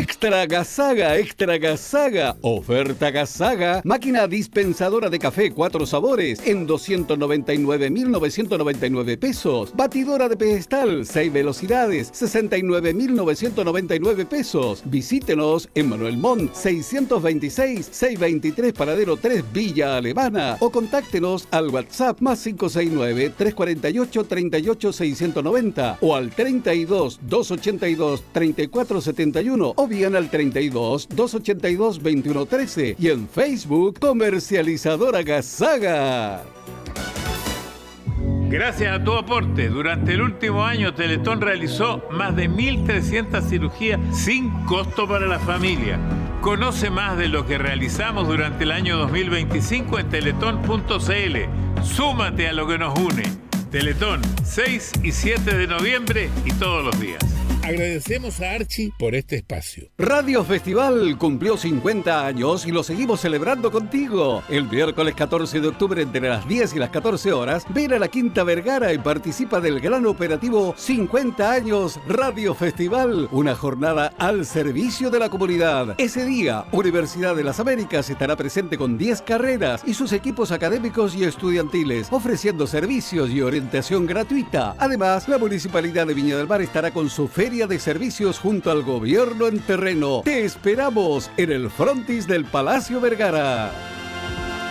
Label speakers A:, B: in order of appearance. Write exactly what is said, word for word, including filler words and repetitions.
A: Extra Gasaga, Extra Gasaga. Oferta Gasaga. Máquina dispensadora de café cuatro sabores en doscientos noventa y nueve mil novecientos noventa y nueve pesos. Batidora de pedestal seis velocidades, sesenta y nueve mil novecientos noventa y nueve pesos. Visítenos en Manuel Montt seiscientos veintiséis, seiscientos veintitrés Paradero tres Villa Alemana o contáctenos al WhatsApp más cinco seis nueve, tres cuatro ocho, tres ocho seiscientos noventa o al treinta y dos, doscientos ochenta y dos, treinta y cuatro setenta y uno o bien al treinta y dos, doscientos ochenta y dos, veintiuno trece y en Facebook Comercializadora Gasaga.
B: Gracias a tu aporte, durante el último año Teletón realizó más de mil trescientas cirugías sin costo para la familia. Conoce más de lo que realizamos durante el año dos mil veinticinco en teletón punto c l. Súmate a lo que nos une. Teletón, seis y siete de noviembre y todos los días.
C: Agradecemos a Archie por este espacio.
A: Radio Festival cumplió cincuenta años y lo seguimos celebrando contigo. El miércoles catorce de octubre entre las diez y las catorce horas, ven a la Quinta Vergara y participa del gran operativo cincuenta años Radio Festival, una jornada al servicio de la comunidad. Ese día, Universidad de las Américas estará presente con diez carreras y sus equipos académicos y estudiantiles, ofreciendo servicios y orientación gratuita. Además, la Municipalidad de Viña del Mar estará con su feria de servicios junto al gobierno en terreno. Te esperamos en el frontis del Palacio Vergara.